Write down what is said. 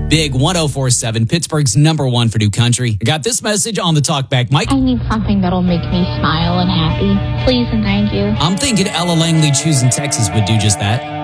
Big 104.7, Pittsburgh's number one for new country. I got this message on the talkback. Mike, I need something that'll make me smile and happy. Please and thank you. I'm thinking Ella Langley choosing Texas would do just that.